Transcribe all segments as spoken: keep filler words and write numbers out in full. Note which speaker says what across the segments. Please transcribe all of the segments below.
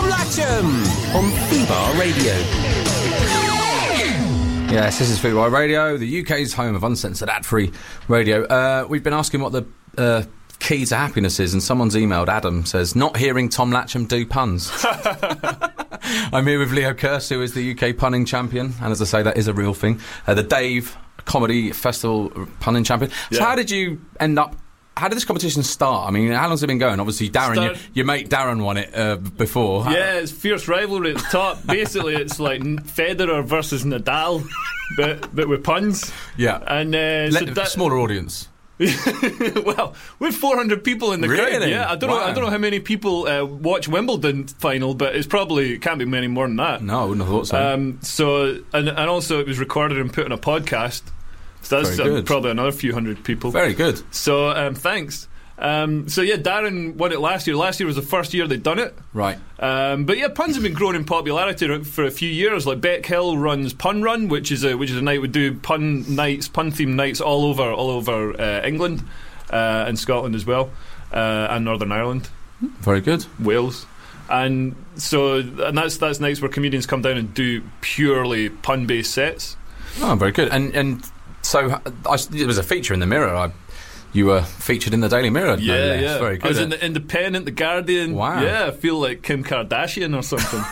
Speaker 1: Tom Latcham on Fubar Radio.
Speaker 2: Yes, this is Fubar Radio, the U K's home of uncensored ad-free radio. Uh, we've been asking what the uh, key to happiness is, and someone's emailed. Adam says, not hearing Tom Latcham do puns. I'm here with Leo Kirst, who is the U K punning champion, and as I say, that is a real thing. Uh, the Dave Comedy Festival punning champion. So
Speaker 3: Yeah.
Speaker 2: how did you end up... How did this competition start? I mean, how long's it been going? Obviously, Darren,
Speaker 3: Start-
Speaker 2: your, your mate Darren won it uh, before.
Speaker 3: Yeah, it's fierce rivalry at the top. Basically, it's like Federer versus Nadal, but but with puns.
Speaker 2: Yeah.
Speaker 3: And uh, so
Speaker 2: Let,
Speaker 3: that,
Speaker 2: smaller audience.
Speaker 3: well, we've four hundred people in the crowd.
Speaker 2: Really?
Speaker 3: Yeah, I don't know.
Speaker 2: Wow.
Speaker 3: I don't know how many people uh, watch Wimbledon final, but it's probably it can't be many more than that.
Speaker 2: No, I wouldn't have thought so.
Speaker 3: Um, so and and also it was recorded and put on a podcast. So that's
Speaker 2: Very
Speaker 3: uh,
Speaker 2: good.
Speaker 3: probably another few hundred people.
Speaker 2: Very good.
Speaker 3: So um, thanks. Um, so yeah, Darren won it last year. Last year was the first year they'd done it.
Speaker 2: Right.
Speaker 3: Um, but yeah, puns have been growing in popularity for a few years. Like Beck Hill runs Pun Run, which is a which is a night we do pun nights, pun themed nights all over all over uh, England uh, and Scotland as well, uh, and Northern Ireland,
Speaker 2: Very good.
Speaker 3: Wales, and so and that's that's nights where comedians come down and do purely pun based sets.
Speaker 2: Oh, very good. And and so I, it was a feature in the Mirror. I, you were featured in the Daily Mirror. no
Speaker 3: Yeah,
Speaker 2: less.
Speaker 3: yeah.
Speaker 2: Very good.
Speaker 3: I was in the Independent, the Guardian.
Speaker 2: Wow.
Speaker 3: Yeah, I feel like Kim Kardashian or something.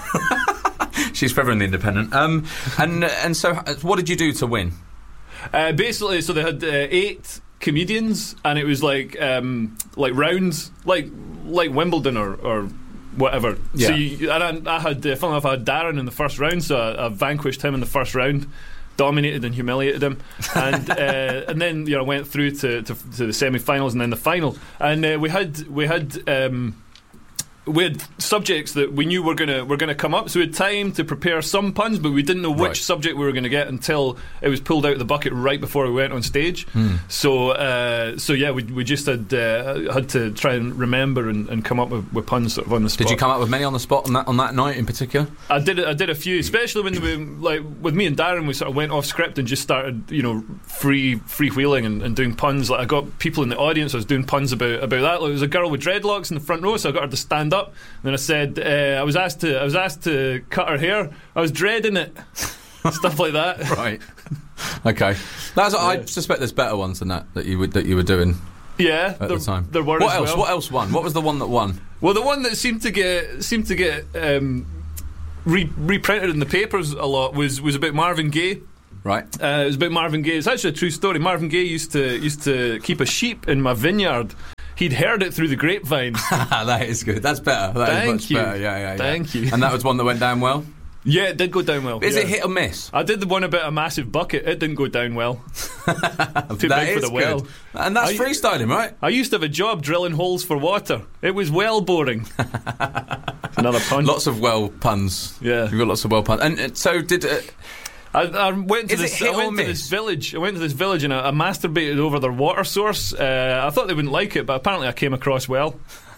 Speaker 2: She's forever in the Independent. Um, and and so, what did you do to win?
Speaker 3: Uh, basically, so they had uh, eight comedians, and it was like um, like rounds, like like Wimbledon or, or whatever.
Speaker 2: Yeah.
Speaker 3: So you, and I, I had, uh, funnily enough, I had Darren in the first round, so I, I vanquished him in the first round, dominated and humiliated him, and uh, and then you know went through to, to, to the semi-finals and then the final, and uh, we had we had. Um, We had subjects that we knew were gonna were gonna come up, so we had time to prepare some puns, but we didn't know which
Speaker 2: Right.
Speaker 3: subject we were going to get until it was pulled out of the bucket right before we went on stage.
Speaker 2: Hmm.
Speaker 3: So, uh, so yeah, we we just had uh, had to try and remember and, and come up with, with puns sort of on the spot.
Speaker 2: Did you come up with many on the spot on that on that night in particular?
Speaker 3: I did I did a few, especially when we like with me and Darren, we sort of went off script and just started, you know, free freewheeling and, and doing puns. Like I got people in the audience, I was doing puns about about that. Like, there was a girl with dreadlocks in the front row, so I got her to stand up. And then I said, uh, I was asked to I was asked to cut her hair. I was dreading it, stuff like that.
Speaker 2: Right. Okay. That's I
Speaker 3: Yeah.
Speaker 2: suspect there's better ones than that that you would that you were doing
Speaker 3: Yeah,
Speaker 2: at
Speaker 3: there,
Speaker 2: the time.
Speaker 3: there were.
Speaker 2: What
Speaker 3: as
Speaker 2: else?
Speaker 3: well.
Speaker 2: What else won? What was the one that won?
Speaker 3: Well, the one that seemed to get seemed to get um, re- reprinted in the papers a lot was was about Marvin Gaye.
Speaker 2: Right.
Speaker 3: Uh, it was about Marvin Gaye. It's actually a true story. Marvin Gaye used to used to keep a sheep in my vineyard. He'd heard it through the grapevine.
Speaker 2: That is good. That's better. That is
Speaker 3: Thank
Speaker 2: much
Speaker 3: you.
Speaker 2: better. Yeah, yeah, yeah.
Speaker 3: Thank you.
Speaker 2: And that was one that went down well.
Speaker 3: Yeah, it did go down well.
Speaker 2: Is
Speaker 3: yeah.
Speaker 2: it hit or miss?
Speaker 3: I did the one about a massive bucket. It didn't go down well. Too
Speaker 2: That
Speaker 3: big for
Speaker 2: is
Speaker 3: the well.
Speaker 2: good. And that's
Speaker 3: I-
Speaker 2: freestyling, right?
Speaker 3: I used to have a job drilling holes for water. It was well boring. Another pun.
Speaker 2: Lots of well puns.
Speaker 3: Yeah.
Speaker 2: You've got lots of well puns. And uh, so did. Uh,
Speaker 3: I, I went to
Speaker 2: Is it
Speaker 3: this.
Speaker 2: hit
Speaker 3: I went
Speaker 2: or
Speaker 3: to this
Speaker 2: miss?
Speaker 3: village. I went to this village and I, I masturbated over their water source. Uh, I thought they wouldn't like it, but apparently I came across well.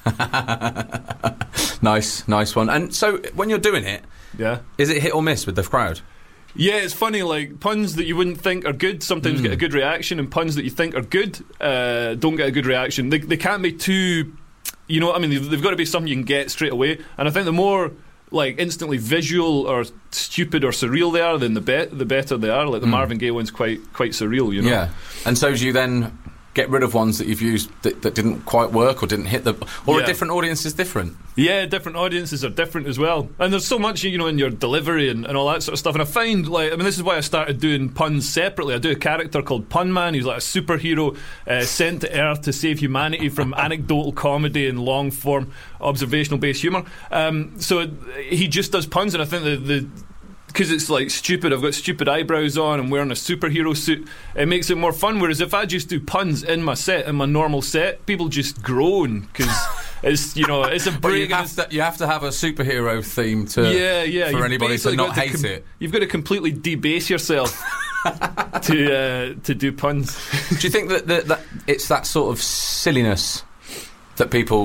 Speaker 2: nice, nice one. And so when you're doing it,
Speaker 3: Yeah.
Speaker 2: is it hit or miss with the crowd?
Speaker 3: Yeah, it's funny, like, puns that you wouldn't think are good sometimes
Speaker 2: Mm.
Speaker 3: get a good reaction, and puns that you think are good uh, don't get a good reaction. They, they can't be too, you know what I mean? They've, they've got to be something you can get straight away. And I think the more, like, instantly visual or stupid or surreal they are, then the, be- the better they are. Like, the
Speaker 2: Mm.
Speaker 3: Marvin Gaye one's quite quite surreal, you know?
Speaker 2: Yeah. And so do you then get rid of ones that you've used that, that didn't quite work or didn't hit the... Or
Speaker 3: Yeah.
Speaker 2: a different audience is different?
Speaker 3: Yeah, different audiences are different as well. And there's so much, you know, in your delivery and, and all that sort of stuff. And I find, like, I mean, this is why I started doing puns separately. I do a character called Pun Man. He's like a superhero uh, sent to Earth to save humanity from anecdotal comedy and long-form observational-based humour. Um, so he just does puns, and I think the... the because it's like stupid, I've got stupid eyebrows on, I'm wearing a superhero suit, it makes it more fun. Whereas if I just do puns in my set, in my normal set, people just groan because it's, you know, it's a
Speaker 2: But
Speaker 3: break.
Speaker 2: you
Speaker 3: and
Speaker 2: have,
Speaker 3: it's-
Speaker 2: to, you have to have a superhero theme to
Speaker 3: yeah, yeah.
Speaker 2: for
Speaker 3: you've
Speaker 2: anybody to
Speaker 3: basically
Speaker 2: not
Speaker 3: got to
Speaker 2: hate
Speaker 3: com-
Speaker 2: it.
Speaker 3: You've got to completely debase yourself to uh, to do puns.
Speaker 2: Do you think that, that, that it's that sort of silliness that people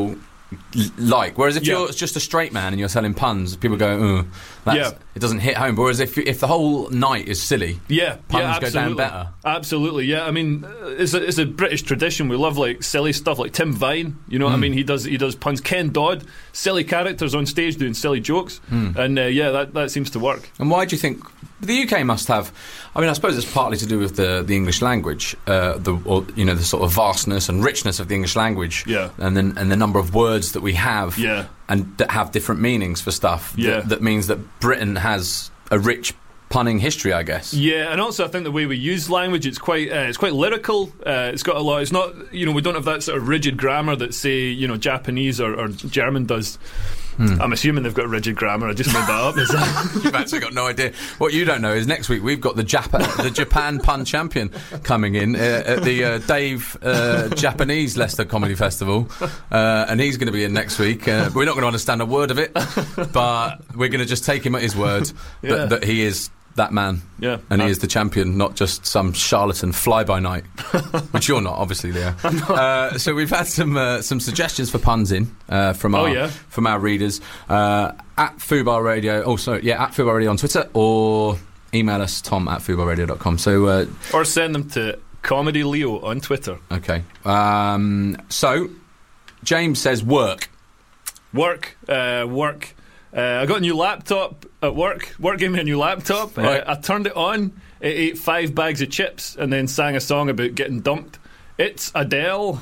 Speaker 2: l- like. Whereas if
Speaker 3: Yeah.
Speaker 2: you're just a straight man and you're selling puns, people go, oh, that's,
Speaker 3: Yeah.
Speaker 2: it doesn't hit home. Whereas if if the whole night is silly,
Speaker 3: Yeah,
Speaker 2: puns
Speaker 3: yeah,
Speaker 2: go
Speaker 3: absolutely.
Speaker 2: down better.
Speaker 3: Absolutely, yeah. I mean, uh, it's a, it's a British tradition. We love like silly stuff, like Tim Vine. You know what I mean? He does he does puns. Ken Dodd, silly characters on stage doing silly jokes, and uh, yeah, that that seems to work.
Speaker 2: And why do you think the U K must have? I mean, I suppose it's partly to do with the, the English language, uh, the or, you know the sort of vastness and richness of the English language,
Speaker 3: Yeah.
Speaker 2: and then and the number of words that we have,
Speaker 3: Yeah.
Speaker 2: and that have different meanings for stuff.
Speaker 3: Yeah.
Speaker 2: that, that means that Britain has a rich punning history, I guess.
Speaker 3: Yeah, and also I think the way we use language, it's quite uh, it's quite lyrical. Uh, it's got a lot. It's not, you know, we don't have that sort of rigid grammar that, say, you know, Japanese or, or German does.
Speaker 2: Hmm.
Speaker 3: I'm assuming they've got rigid grammar. I just made that up. Is that?
Speaker 2: You've actually got no idea. What you don't know is next week we've got the Japan the Japan pun champion coming in uh, at the uh, Dave uh, Japanese Leicester Comedy Festival, uh, and he's going to be in next week. Uh, we're not going to understand a word of it, but we're going to just take him at his word
Speaker 3: Yeah.
Speaker 2: that, that he is that man,
Speaker 3: Yeah.
Speaker 2: and he
Speaker 3: Uh,
Speaker 2: is the champion, not just some charlatan fly-by-night, which you're not, obviously, Leo. Uh, so we've had some uh, some suggestions for puns in uh, from
Speaker 3: Oh,
Speaker 2: our
Speaker 3: yeah.
Speaker 2: from our readers uh, at Fubar Radio. Oh, sorry, yeah, at Fubar Radio on Twitter, or email us Tom at fubar radio dot com. So uh,
Speaker 3: Or send them to Comedy Leo on Twitter.
Speaker 2: okay, um, so James says work.
Speaker 3: Work, uh, work. Uh, I got a new laptop at work. Work gave me a new laptop.
Speaker 2: Right.
Speaker 3: Uh, I turned it on. It ate five bags of chips and then sang a song about getting dumped. It's Adele.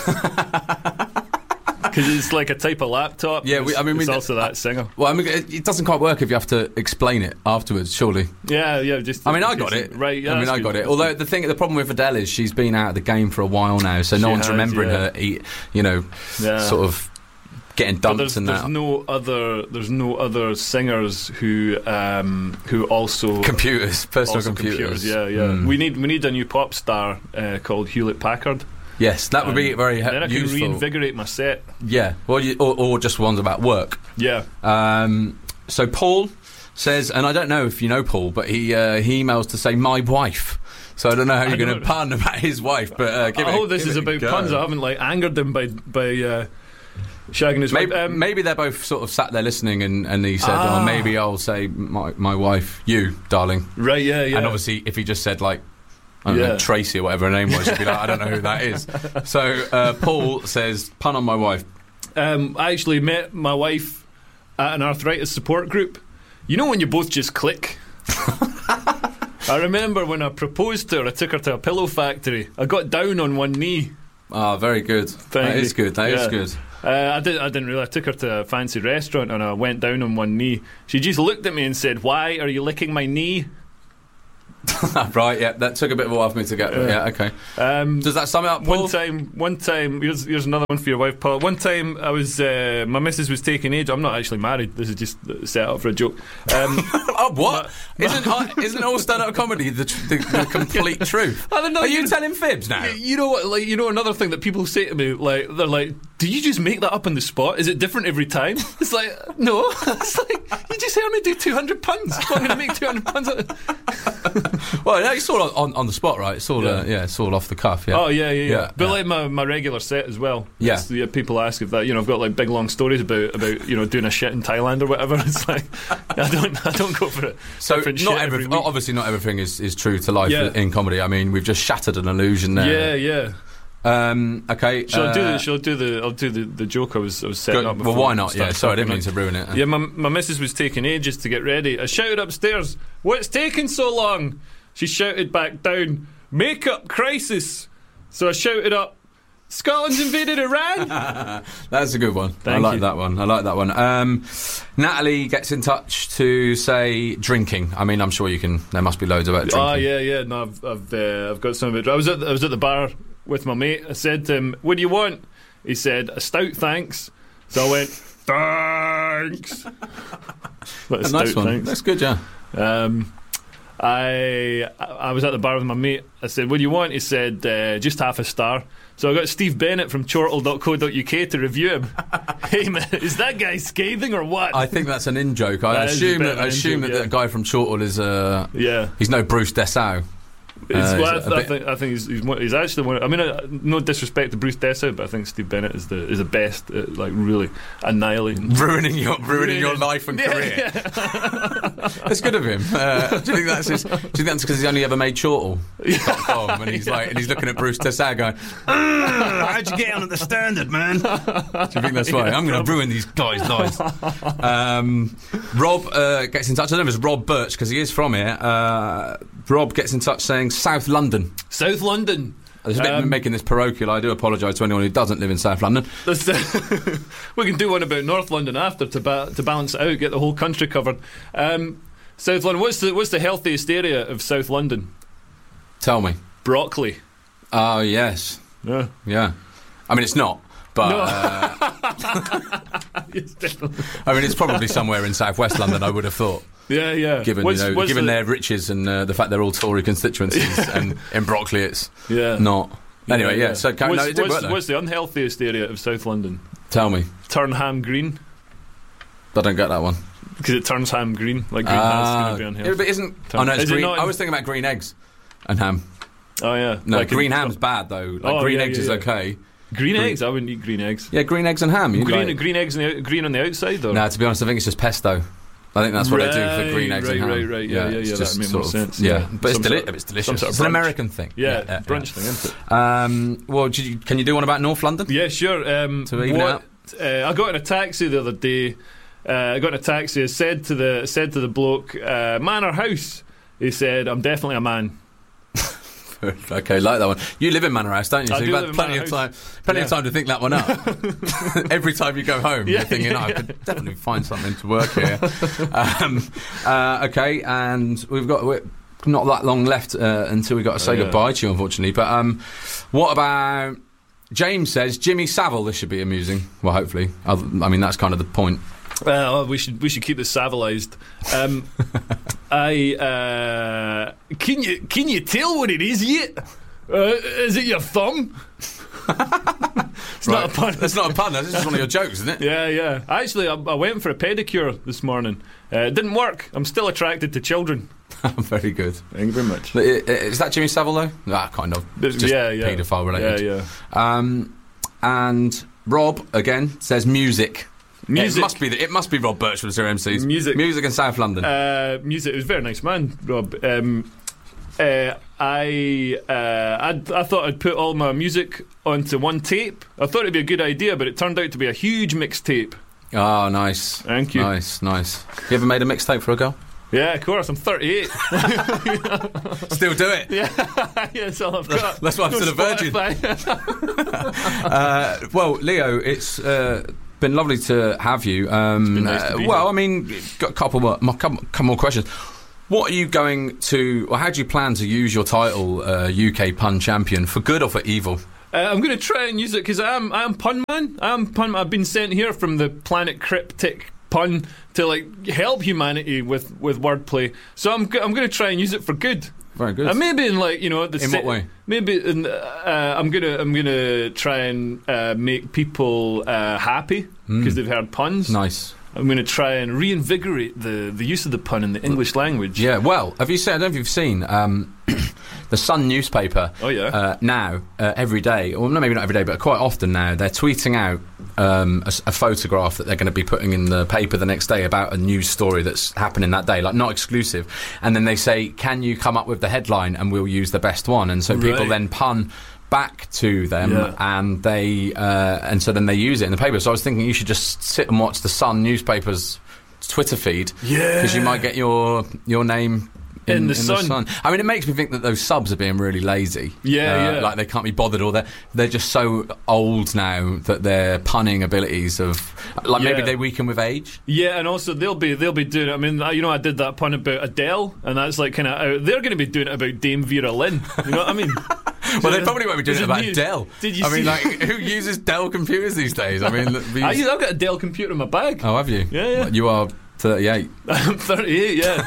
Speaker 3: Because it's like a type of laptop.
Speaker 2: Yeah, we- I mean,
Speaker 3: it's
Speaker 2: we-
Speaker 3: also that singer.
Speaker 2: Well, I mean, it, it doesn't quite work if you have to explain it afterwards, surely.
Speaker 3: Yeah, yeah. Just.
Speaker 2: I mean, I got it.
Speaker 3: Right. Yeah,
Speaker 2: I mean,
Speaker 3: that's
Speaker 2: I got
Speaker 3: good.
Speaker 2: it. Although the thing, the problem with Adele is she's been out of the game for a while now, so no
Speaker 3: She
Speaker 2: one's
Speaker 3: has,
Speaker 2: remembering
Speaker 3: yeah.
Speaker 2: her. Eat, you know,
Speaker 3: Yeah.
Speaker 2: sort of getting
Speaker 3: But
Speaker 2: dumped
Speaker 3: there's,
Speaker 2: and
Speaker 3: there's
Speaker 2: that.
Speaker 3: no other. There's no other singers who um, who also
Speaker 2: Computers, personal
Speaker 3: also
Speaker 2: computers.
Speaker 3: Yeah, yeah.
Speaker 2: Mm.
Speaker 3: We need we need a new pop star uh, called Hewlett Packard.
Speaker 2: Yes, that would be
Speaker 3: Um,
Speaker 2: very he-
Speaker 3: Then I can
Speaker 2: useful.
Speaker 3: reinvigorate my set.
Speaker 2: Yeah, well, you, or, or just ones about work.
Speaker 3: Yeah.
Speaker 2: Um, so Paul says, and I don't know if you know Paul, but he uh, he emails to say my wife. So I don't know how you're
Speaker 3: I
Speaker 2: going
Speaker 3: don't-
Speaker 2: to pun about his wife, but uh, give
Speaker 3: I
Speaker 2: it.
Speaker 3: hope this
Speaker 2: give
Speaker 3: is
Speaker 2: it a
Speaker 3: about
Speaker 2: go.
Speaker 3: puns. I haven't like angered him by by uh, shagging his
Speaker 2: Maybe,
Speaker 3: wife. Um,
Speaker 2: maybe they're both sort of sat there listening, and, and he said,
Speaker 3: Ah.
Speaker 2: "Oh, maybe I'll say my my wife, you, darling."
Speaker 3: Right. Yeah. Yeah.
Speaker 2: And obviously, if he just said like, I don't
Speaker 3: Yeah.
Speaker 2: know, Tracy or whatever her name was, you'd be like, I don't know who that is. So uh, Paul says, pun on my wife.
Speaker 3: Um, I actually met my wife at an arthritis support group. You know when you both just click? I remember when I proposed to her, I took her to a pillow factory. I got down on one knee.
Speaker 2: Ah, very good.
Speaker 3: Thank
Speaker 2: that
Speaker 3: you.
Speaker 2: is good. That is
Speaker 3: Yeah.
Speaker 2: good.
Speaker 3: Uh, I, did, I didn't really. I took her to a fancy restaurant and I went down on one knee. She just looked at me and said, "Why are you licking my knee?"
Speaker 2: Right, yeah, that took a bit of a while for me to get. Yeah,
Speaker 3: Yeah.
Speaker 2: okay.
Speaker 3: Um,
Speaker 2: Does that sum it up, Paul?
Speaker 3: One time, one time. Here's, here's another one for your wife, Paul. One time, I was uh, my missus was taking age. I'm not actually married. This is just set up for a joke. Um,
Speaker 2: Oh, what? isn't uh, isn't all stand-up comedy the, tr- the, the complete truth?
Speaker 3: I don't know,
Speaker 2: Are you
Speaker 3: you-
Speaker 2: telling fibs now?
Speaker 3: y- you know what? Like, you know, another thing that people say to me, like, they're like, "Did you just make that up on the spot? Is it different every time?" It's like, no. It's like you just heard me do two hundred puns. I'm going to make two hundred puns. Out of-
Speaker 2: Well, no, it's all on, on, on the spot, right? It's all, yeah. Uh,
Speaker 3: Yeah.
Speaker 2: yeah, it's all off the cuff. Yeah.
Speaker 3: Oh yeah, yeah, yeah.
Speaker 2: Yeah,
Speaker 3: but
Speaker 2: yeah.
Speaker 3: like my, my regular set as well.
Speaker 2: Yeah.
Speaker 3: It's- yeah. People ask if that. You know, I've got like big long stories about about you know doing a shit in Thailand or whatever. It's like I don't I don't go for it.
Speaker 2: So
Speaker 3: Different
Speaker 2: not
Speaker 3: shit
Speaker 2: every,
Speaker 3: every week.
Speaker 2: obviously not everything is, is true to life
Speaker 3: Yeah.
Speaker 2: in comedy. I mean, we've just shattered an illusion there.
Speaker 3: Yeah, yeah.
Speaker 2: Um, okay.
Speaker 3: Shall I do
Speaker 2: uh,
Speaker 3: the? Shall I do the? I'll do the, the joke I was I was setting
Speaker 2: go-
Speaker 3: up. Before
Speaker 2: well, why
Speaker 3: we
Speaker 2: not? Yeah.
Speaker 3: started
Speaker 2: Sorry, I didn't
Speaker 3: talking
Speaker 2: mean to ruin it.
Speaker 3: Yeah, my my missus was taking ages to get ready. I shouted upstairs, "What's taking so long?" She shouted back down, "Makeup crisis." So I shouted up, "Scotland's invaded Iran."
Speaker 2: That's a good one. I
Speaker 3: Thank
Speaker 2: like
Speaker 3: you.
Speaker 2: that one. I like that one. Um, Natalie gets in touch to say drinking. I mean, I'm sure you can. There must be loads about drinking.
Speaker 3: Oh yeah, yeah. No, I've I've, uh, I've got some of it. I was at the, I was at the bar with my mate. I said to him, "What do you want?" He said, "A stout, thanks." So I went, "Thanks." Like a
Speaker 2: A nice
Speaker 3: stout,
Speaker 2: one.
Speaker 3: thanks.
Speaker 2: That's good. Yeah.
Speaker 3: Um, I I was at the bar with my mate. I said, "What do you want?" He said, uh, "Just half a star." So I got Steve Bennett from chortle dot co dot uk to review him. Hey man, is that guy scathing or what?
Speaker 2: I think that's an in joke. I
Speaker 3: That is a
Speaker 2: assume
Speaker 3: bit
Speaker 2: that
Speaker 3: of an
Speaker 2: I assume
Speaker 3: in-joke,
Speaker 2: that
Speaker 3: yeah.
Speaker 2: the guy from Chortle is uh
Speaker 3: yeah.
Speaker 2: he's no Bruce Dessau.
Speaker 3: It's,
Speaker 2: Uh,
Speaker 3: well, I,
Speaker 2: he's a
Speaker 3: th- I
Speaker 2: bit-
Speaker 3: think I think he's he's, one, he's actually one. I mean, uh, no disrespect to Bruce Dessau, but I think Steve Bennett is the is the best at like really annihilating,
Speaker 2: ruining your ruining your life and
Speaker 3: Yeah,
Speaker 2: career.
Speaker 3: yeah.
Speaker 2: That's good of him. Uh, do you think that's his, do you think that's because he's only ever made chortle dot com and he's like and he's looking at Bruce Dessau going, how'd you get on at the Standard, man? Do you think that's why?
Speaker 3: Yeah,
Speaker 2: I'm going to ruin these guys' lives. Um, Rob uh, gets in touch. I don't know if it's Rob Birch because he is from here. Uh, Rob gets in touch saying South London.
Speaker 3: South London.
Speaker 2: There's a bit
Speaker 3: Um,
Speaker 2: making this parochial. I do apologise to anyone who doesn't live in South London.
Speaker 3: Let's, uh, we can do one about North London after to ba- to balance it out, get the whole country covered. Um, South London. What's the what's the healthiest area of South London?
Speaker 2: Tell me.
Speaker 3: Broccoli.
Speaker 2: Oh, yes.
Speaker 3: Yeah.
Speaker 2: Yeah. I mean, it's not. But
Speaker 3: No.
Speaker 2: uh,
Speaker 3: Yes, definitely.
Speaker 2: I mean, it's probably somewhere in South West London. I would have thought,
Speaker 3: Yeah, yeah.
Speaker 2: given
Speaker 3: What's-
Speaker 2: you know,
Speaker 3: what's
Speaker 2: given
Speaker 3: the-
Speaker 2: their riches and uh, the fact they're all Tory constituencies, and in Broccoli it's
Speaker 3: yeah.
Speaker 2: not. Anyway, yeah. So can,
Speaker 3: what's,
Speaker 2: no, it did
Speaker 3: what's,
Speaker 2: work, though.
Speaker 3: what's the unhealthiest area of South London?
Speaker 2: Tell me,
Speaker 3: Turnham Green,
Speaker 2: I don't get that one.
Speaker 3: because it turns ham green. Like green
Speaker 2: Ah,
Speaker 3: has to be
Speaker 2: yeah,
Speaker 3: unhealthy.
Speaker 2: but isn't?
Speaker 3: Turn-
Speaker 2: Oh no, it's
Speaker 3: Is it
Speaker 2: green.
Speaker 3: not in-
Speaker 2: I was thinking about green eggs and ham.
Speaker 3: Oh yeah.
Speaker 2: No,
Speaker 3: Like
Speaker 2: green
Speaker 3: in-
Speaker 2: ham's bad though. Like
Speaker 3: Oh,
Speaker 2: green
Speaker 3: yeah,
Speaker 2: eggs
Speaker 3: yeah,
Speaker 2: is
Speaker 3: yeah.
Speaker 2: okay.
Speaker 3: Green,
Speaker 2: green-
Speaker 3: eggs. I wouldn't eat green eggs.
Speaker 2: Yeah, green eggs and ham. You
Speaker 3: Green
Speaker 2: like,
Speaker 3: green eggs on the out, green on the outside though.
Speaker 2: No, to be honest, I think it's just pesto. I think that's what they do for green
Speaker 3: Right,
Speaker 2: eggs
Speaker 3: right,
Speaker 2: and ham.
Speaker 3: right, right. Yeah, yeah,
Speaker 2: it's
Speaker 3: yeah,
Speaker 2: just
Speaker 3: that makes
Speaker 2: sort
Speaker 3: more
Speaker 2: of-
Speaker 3: sense.
Speaker 2: Yeah,
Speaker 3: Yeah.
Speaker 2: but it's,
Speaker 3: Some
Speaker 2: deli-
Speaker 3: sort of-
Speaker 2: it's delicious.
Speaker 3: some sort of
Speaker 2: It's an
Speaker 3: brunch.
Speaker 2: American thing.
Speaker 3: Yeah,
Speaker 2: yeah,
Speaker 3: brunch thing, isn't it?
Speaker 2: Um, well, did you, can you do one about North London?
Speaker 3: Yeah, sure. Um,
Speaker 2: To even
Speaker 3: what, uh, I got in a taxi the other day. Uh, I got in a taxi. I said to the said to the bloke, uh, "Man or house?" He said, "I'm definitely a man."
Speaker 2: Okay, like that one. You live in Manor House, don't you?
Speaker 3: I
Speaker 2: So
Speaker 3: do
Speaker 2: you've
Speaker 3: live
Speaker 2: had
Speaker 3: in
Speaker 2: plenty
Speaker 3: Manor
Speaker 2: of time,
Speaker 3: House.
Speaker 2: plenty
Speaker 3: Yeah.
Speaker 2: of time to think that one up. Every time you go home,
Speaker 3: Yeah,
Speaker 2: you're thinking,
Speaker 3: yeah,
Speaker 2: oh, I
Speaker 3: yeah.
Speaker 2: could definitely find something to work here. um, uh, okay, and we've got we're not that long left uh, until we got to say
Speaker 3: Oh, yeah.
Speaker 2: goodbye to you, unfortunately. But um, what about? James says Jimmy Savile. This should be amusing. Well, hopefully. I, I mean, that's kind of the point.
Speaker 3: Well, we should we should keep this Savilised. Um, I uh, can you can you tell what it is yet? Uh, is it your thumb? It's not a pun.
Speaker 2: That's not a pun. That's just one of your jokes, isn't it?
Speaker 3: Yeah, yeah. Actually, I, I went for a pedicure this morning. Uh, it didn't work. I'm still attracted to children.
Speaker 2: Very good.
Speaker 3: Thank you very much.
Speaker 2: But i- i- Is that Jimmy Savile though? Ah, kind of.
Speaker 3: There's-
Speaker 2: Just
Speaker 3: yeah, yeah.
Speaker 2: paedophile related.
Speaker 3: Yeah, yeah.
Speaker 2: Um, and Rob again says music.
Speaker 3: Music.
Speaker 2: It must be the, it must be Rob Birch with zero M Cs.
Speaker 3: Music.
Speaker 2: Music in South London.
Speaker 3: Uh, music. It was a very nice man, Rob. Um, uh, I, uh, I'd, I thought I'd put all my music onto one tape. I thought it'd be a good idea, but it turned out to be a huge mixtape.
Speaker 2: Oh, nice.
Speaker 3: Thank you.
Speaker 2: Nice, nice. You ever made a mixtape for a girl?
Speaker 3: Yeah, of course. I'm thirty-eight.
Speaker 2: Still do it.
Speaker 3: Yeah, yeah, that's all I've got.
Speaker 2: That's why I'm still a virgin.
Speaker 3: Spotify.
Speaker 2: Uh, well, Leo, it's uh, been lovely to have you. Um,
Speaker 3: been nice to
Speaker 2: uh,
Speaker 3: be
Speaker 2: well,
Speaker 3: here.
Speaker 2: I mean, got a couple more, mo- couple, couple more questions. What are you going to, or how do you plan to use your title, uh, U K pun champion, for good or for evil?
Speaker 3: Uh, I'm going to try and use it because I am I am pun man. I am pun. I've been sent here from the planet Cryptic Pun to like help humanity with, with wordplay. So I'm go- I'm going to try and use it for good.
Speaker 2: Very good.
Speaker 3: Uh, maybe in like you know the
Speaker 2: In what way?
Speaker 3: Maybe in, uh, I'm gonna I'm gonna try and uh, make people uh, happy because they've heard puns.
Speaker 2: Nice.
Speaker 3: I'm going to try and reinvigorate the, the use of the pun in the English language.
Speaker 2: Yeah, well, have you seen, I don't know if you've seen um, the Sun newspaper.
Speaker 3: Oh, yeah.
Speaker 2: Uh, now, uh, every day, or maybe not every day, but quite often now, they're tweeting out um, a, s- a photograph that they're going to be putting in the paper the next day about a news story that's happening that day, like not exclusive. And then they say, can you come up with the headline and we'll use the best one? And so people
Speaker 3: Right.
Speaker 2: then pun back to them,
Speaker 3: Yeah.
Speaker 2: and they uh, and so then they use it in the paper. So I was thinking you should just sit and watch the Sun newspaper's Twitter feed,
Speaker 3: Yeah.
Speaker 2: because you might get your your name in,
Speaker 3: In the Sun.
Speaker 2: I mean, it makes me think that those subs are being really lazy.
Speaker 3: Yeah,
Speaker 2: Uh,
Speaker 3: yeah.
Speaker 2: like they can't be bothered, or they're they're just so old now that their punning abilities of like maybe
Speaker 3: Yeah.
Speaker 2: they weaken with age.
Speaker 3: Yeah, and also they'll be they'll be doing it. I mean, I- you know, I did that pun about Adele, and that's like kind of they're going to be doing it about Dame Vera Lynn. You know what I mean?
Speaker 2: Well, they probably won't be doing
Speaker 3: Is
Speaker 2: it
Speaker 3: it
Speaker 2: about
Speaker 3: new?
Speaker 2: Dell.
Speaker 3: Did you
Speaker 2: I mean,
Speaker 3: see-
Speaker 2: like, who uses Dell computers these days? I mean, look, these-
Speaker 3: I, I've got a Dell computer in my bag.
Speaker 2: oh, have you?
Speaker 3: Yeah, yeah.
Speaker 2: You are thirty-eight.
Speaker 3: I'm thirty-eight, yeah.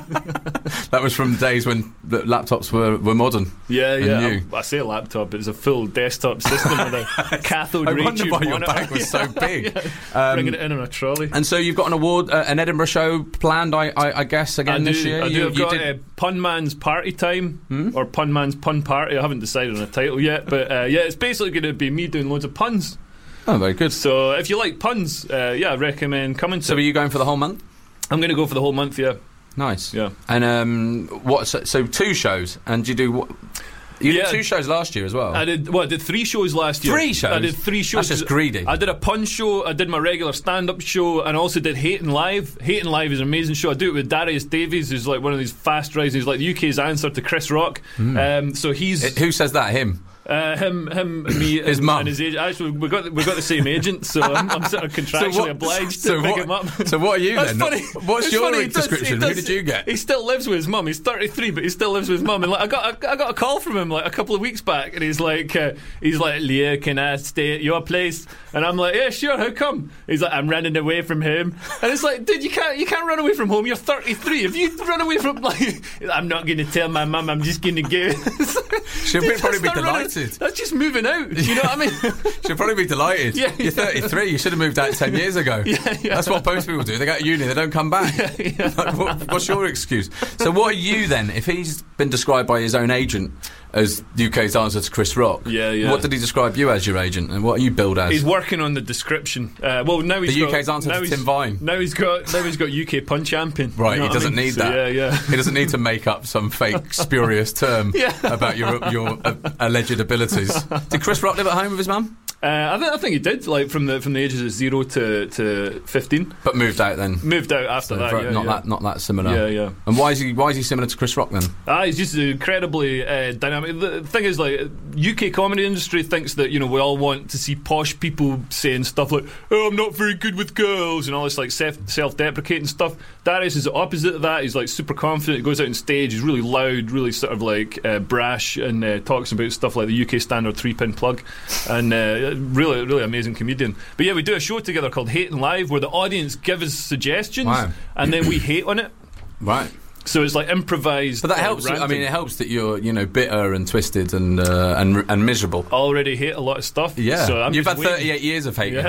Speaker 2: That was from days when the laptops were, were modern.
Speaker 3: Yeah,
Speaker 2: and
Speaker 3: yeah.
Speaker 2: new.
Speaker 3: I, I say laptop, it's a full desktop system with a cathode
Speaker 2: I
Speaker 3: ray
Speaker 2: wonder
Speaker 3: tube
Speaker 2: why your
Speaker 3: monitor.
Speaker 2: bag was so big.
Speaker 3: Yeah.
Speaker 2: Um,
Speaker 3: Bringing it in on a trolley.
Speaker 2: And so you've got an award, uh, an Edinburgh show planned, I, I, I guess, again
Speaker 3: I do,
Speaker 2: this year.
Speaker 3: I do.
Speaker 2: You,
Speaker 3: I've
Speaker 2: you
Speaker 3: got
Speaker 2: did-
Speaker 3: uh, Pun Man's Party Time,
Speaker 2: Hmm?
Speaker 3: or Pun Man's Pun Party. I haven't decided on a title yet, but uh, yeah, it's basically going to be me doing loads of puns.
Speaker 2: Oh, very good.
Speaker 3: So if you like puns, uh, yeah, I recommend coming to.
Speaker 2: So are you going for the whole month?
Speaker 3: I'm going to go for the whole month. Yeah,
Speaker 2: Nice.
Speaker 3: yeah.
Speaker 2: And um, what? So, so two shows, and you do what? You
Speaker 3: Yeah.
Speaker 2: did two shows last year as well.
Speaker 3: I did. Well, I did three shows last year.
Speaker 2: Three shows?
Speaker 3: I did three shows.
Speaker 2: That's just greedy.
Speaker 3: I did a pun show. I did my regular stand-up show, and I also did Hating Live. Hating Live is an amazing show. I do it with Darius Davies, who's like one of these fast rising. He's like the U K's answer to Chris Rock. Um, so he's
Speaker 2: It- who says that? Him.
Speaker 3: uh, him, him, me,
Speaker 2: His
Speaker 3: and,
Speaker 2: mum.
Speaker 3: and his agent. Actually, we got we got the same agent, so I'm, I'm sort of contractually
Speaker 2: what-
Speaker 3: obliged
Speaker 2: so
Speaker 3: to pick
Speaker 2: what-
Speaker 3: him up.
Speaker 2: So what are you
Speaker 3: That's
Speaker 2: then?
Speaker 3: funny.
Speaker 2: What's
Speaker 3: It's
Speaker 2: your
Speaker 3: funny, he does-
Speaker 2: description?
Speaker 3: he
Speaker 2: Who
Speaker 3: does-
Speaker 2: did you get?
Speaker 3: He still lives with his mum. He's thirty-three, but he still lives with his mum. And like, I got, a, I got a call from him like a couple of weeks back, and he's like, uh, he's like, Leah, can I stay at your place? And I'm like, yeah, sure. How come? He's like, I'm running away from home. And it's like, dude, you can't, you can't run away from home. You're thirty-three. If you run away from, like, I'm not going to tell my mum. I'm just going to go.
Speaker 2: She'll
Speaker 3: Dude,
Speaker 2: be- probably
Speaker 3: that's
Speaker 2: be
Speaker 3: not running-
Speaker 2: delighted.
Speaker 3: That's just moving out. You know what I mean?
Speaker 2: She'll probably be delighted.
Speaker 3: Yeah,
Speaker 2: You're thirty-three. You should have moved out ten years ago.
Speaker 3: Yeah, yeah.
Speaker 2: That's what most people do. They go to uni, they don't come back. Like, what, what's your excuse? So what are you then? If he's been described by his own agent as U K's answer to Chris Rock,
Speaker 3: Yeah, yeah.
Speaker 2: what did he describe you as, your agent, and what are you billed as?
Speaker 3: He's working on the description. Uh, well, now he's
Speaker 2: The
Speaker 3: got,
Speaker 2: U K's answer
Speaker 3: now
Speaker 2: to
Speaker 3: he's-
Speaker 2: Tim Vine.
Speaker 3: Now he's got now he's got U K pun champion.
Speaker 2: Right,
Speaker 3: You know
Speaker 2: he
Speaker 3: what I
Speaker 2: doesn't
Speaker 3: mean?
Speaker 2: need
Speaker 3: So,
Speaker 2: that.
Speaker 3: Yeah, yeah.
Speaker 2: He doesn't need to make up some fake spurious term
Speaker 3: Yeah.
Speaker 2: about your your uh, alleged abilities. Did Chris Rock live at home with his mum?
Speaker 3: Uh, I think I think he did, like from the from the ages of zero to, to fifteen.
Speaker 2: But moved out then.
Speaker 3: Moved out after
Speaker 2: So
Speaker 3: that.
Speaker 2: very-
Speaker 3: yeah,
Speaker 2: not
Speaker 3: yeah.
Speaker 2: that not that similar.
Speaker 3: Yeah, yeah.
Speaker 2: And why is he why is he similar to Chris Rock then?
Speaker 3: Ah, he's just incredibly uh, dynamic. The thing is, like, U K comedy industry thinks that, you know, we all want to see posh people saying stuff like, "Oh, I'm not very good with girls," and all this like self self-deprecating stuff. Darius is the opposite of that. He's like super confident. He goes out on stage. He's really loud, really sort of like uh, brash, and uh, talks about stuff like the U K standard three-pin plug, and uh, really, really amazing comedian. But yeah, we do a show together called Hating Live, where the audience give us suggestions,
Speaker 2: Wow.
Speaker 3: and then we hate on it.
Speaker 2: Right.
Speaker 3: So it's like improvised.
Speaker 2: But that
Speaker 3: uh,
Speaker 2: helps. I
Speaker 3: ranting.
Speaker 2: mean, it helps that you're, you know, bitter and twisted and uh, and and miserable.
Speaker 3: Already hate a lot of stuff.
Speaker 2: Yeah,
Speaker 3: so I'm
Speaker 2: you've
Speaker 3: just
Speaker 2: had
Speaker 3: waiting.
Speaker 2: thirty-eight years of hating.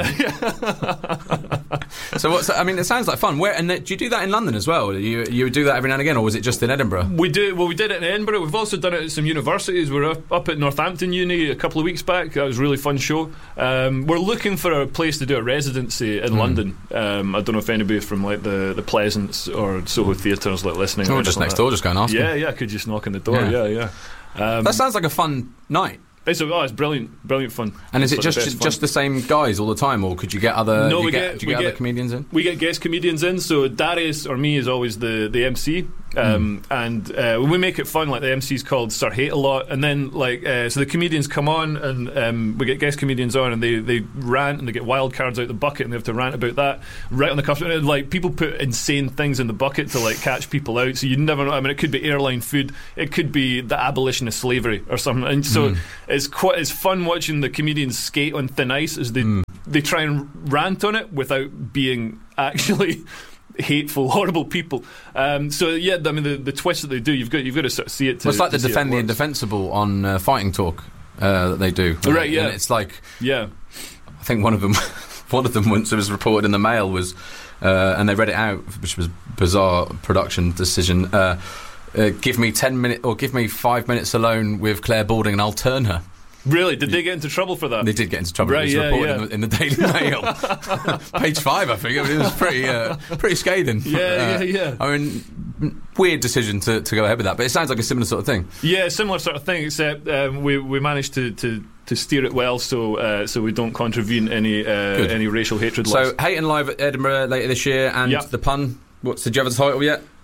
Speaker 3: Yeah,
Speaker 2: So what's? I mean, it sounds like fun. Where and do you do that in London as well? You you do that every now and again, or was it just in Edinburgh?
Speaker 3: we do. Well, we did it in Edinburgh. We've also done it at some universities. We're up, up at Northampton Uni a couple of weeks back. That was a really fun show. Um, we're looking for a place to do a residency in
Speaker 2: Mm.
Speaker 3: London. Um, I don't know if anybody from like the the Pleasance or Soho Theatre is like listening.
Speaker 2: Or
Speaker 3: or
Speaker 2: just
Speaker 3: anything
Speaker 2: next
Speaker 3: like
Speaker 2: door, just go and ask
Speaker 3: that.
Speaker 2: them.
Speaker 3: Yeah, yeah. I could just knock on the door.
Speaker 2: Yeah.
Speaker 3: Yeah, yeah. Um,
Speaker 2: That sounds like a fun night.
Speaker 3: it's, oh, it's brilliant, brilliant fun.
Speaker 2: And is
Speaker 3: It's
Speaker 2: it
Speaker 3: like the
Speaker 2: just
Speaker 3: best
Speaker 2: just
Speaker 3: fun.
Speaker 2: the same guys all the time, or could you get other?
Speaker 3: No,
Speaker 2: do you
Speaker 3: we
Speaker 2: get,
Speaker 3: get-
Speaker 2: do you
Speaker 3: we
Speaker 2: get other
Speaker 3: get-
Speaker 2: comedians in?
Speaker 3: We get guest comedians in, so Darius or me is always the, the M C. Um,
Speaker 2: Hmm.
Speaker 3: And uh, when we make it fun, like the M C's called Sir Hate a Lot, and then like uh, so the comedians come on, and um, we get guest comedians on, and they, they rant and they get wild cards out the bucket, and they have to rant about that right on the cuff. And, like people put insane things in the bucket to like catch people out, so you never know. I mean, it could be airline food, it could be the abolition of slavery or something. And so it's quite it's fun watching the comedians skate on thin ice as they they try and rant on it without being actually hateful, horrible people. Um, so yeah, I mean the, the twist that they do, you've got you've got to sort of see it. To,
Speaker 2: Well, it's like
Speaker 3: to
Speaker 2: the
Speaker 3: see it
Speaker 2: Defend the
Speaker 3: works.
Speaker 2: Indefensible on uh, Fighting Talk uh, that they do.
Speaker 3: Right, yeah.
Speaker 2: And it's like
Speaker 3: Yeah,
Speaker 2: I think one of them, one of them once it was reported in the Mail was, uh, and they read it out, which was bizarre production decision. Uh, uh, give me ten minutes or give me five minutes alone with Claire Balding, and I'll turn her.
Speaker 3: really? Did they get into trouble for that?
Speaker 2: They did get into trouble.
Speaker 3: Right,
Speaker 2: it was
Speaker 3: yeah,
Speaker 2: reported
Speaker 3: yeah.
Speaker 2: In, the, in the Daily Mail, page five, I think. It was pretty, uh, pretty scathing.
Speaker 3: Yeah,
Speaker 2: Uh,
Speaker 3: yeah, yeah.
Speaker 2: I mean, weird decision to, to go ahead with that, but it sounds like a similar sort of thing.
Speaker 3: Yeah, similar sort of thing, except um, we we managed to, to, to steer it well, so uh, so we don't contravene any uh, any racial hatred laws.
Speaker 2: So, Hating Live at Edinburgh later this year, and
Speaker 3: Yeah.
Speaker 2: the pun. What's did you have a title yet?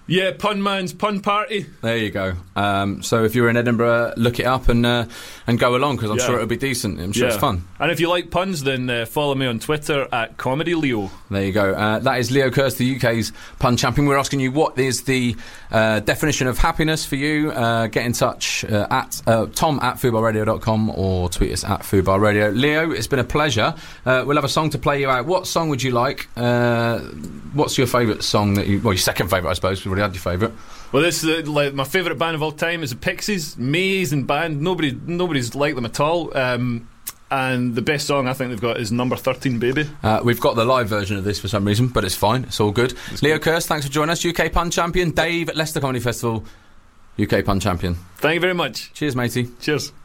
Speaker 3: Yeah, Pun Man's Pun Party.
Speaker 2: There you go. Um, so if you're in Edinburgh, look it up and uh, and go along, because I'm
Speaker 3: Yeah.
Speaker 2: sure it'll be decent. I'm sure
Speaker 3: Yeah.
Speaker 2: it's fun.
Speaker 3: And if you like puns, then uh, follow me on Twitter at Comedy Leo.
Speaker 2: There you go. Uh, that is Leo Kurz, the U K's pun champion. We're asking you, what is the uh, definition of happiness for you? Uh, get in touch uh, at uh, tom at football radio dot com or tweet us at football radio. Leo, it's been a pleasure. Uh, we'll have a song to play you out. What song would you like? Uh, what's your favourite song that you... Well, your second favourite, I suppose. We've already had your favourite.
Speaker 3: Well, this is uh, like my favourite band of all time is the Pixies. Amazing band. Nobody, nobody's like them at all. Um, and the best song I think they've got is Number thirteen, Baby.
Speaker 2: Uh, we've got the live version of this for some reason, but it's fine. It's all good.
Speaker 3: It's
Speaker 2: Leo
Speaker 3: good.
Speaker 2: Kurz, thanks for joining us. U K pun champion. Dave at Leicester Comedy Festival, U K pun champion.
Speaker 3: Thank you very much.
Speaker 2: Cheers, matey.
Speaker 3: Cheers.